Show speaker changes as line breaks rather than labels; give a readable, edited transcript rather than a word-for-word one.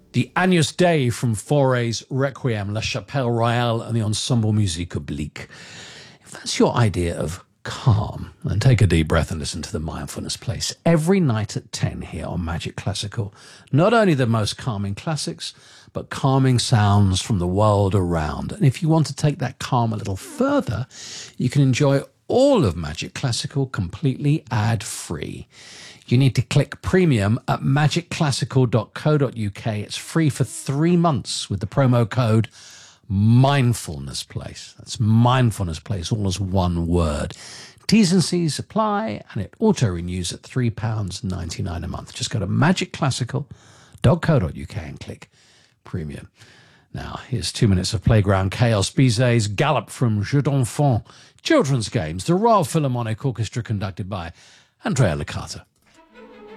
The Agnus Dei from Fauré's Requiem, La Chapelle Royale, and the Ensemble Musique Oblique. If that's your idea of calm, then take a deep breath and listen to the Mindfulness Place every night at 10 here on Magic Classical. Not only the most calming classics, but calming sounds from the world around. And if you want to take that calm a little further, you can enjoy all of Magic Classical completely ad-free. You need to click premium at magicclassical.co.uk. It's free for 3 months with the promo code Mindfulness Place. That's Mindfulness Place, all as one word. T's and C's apply, and it auto-renews at £3.99 a month. Just go to magicclassical.co.uk and click premium. Now, here's 2 minutes of playground chaos. Bizet's Galop from Jeux d'Enfants, Children's Games, the Royal Philharmonic Orchestra conducted by Andrea Licata.